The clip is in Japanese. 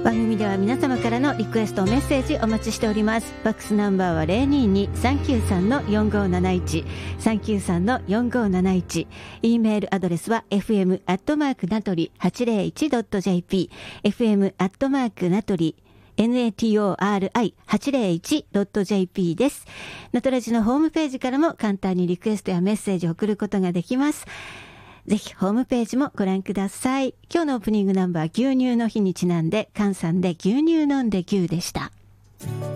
番組では皆様からのリクエストメッセージお待ちしております。ファックスナンバーは 022-393-4571 393-4571。 E メールアドレスは fm@natori801.jp fm@natori801.jp です。ナトラジのホームページからも簡単にリクエストやメッセージを送ることができます。ぜひホームページもご覧ください。今日のオープニングナンバー、牛乳の日にちなんで、菅さんで牛乳飲んで牛でした。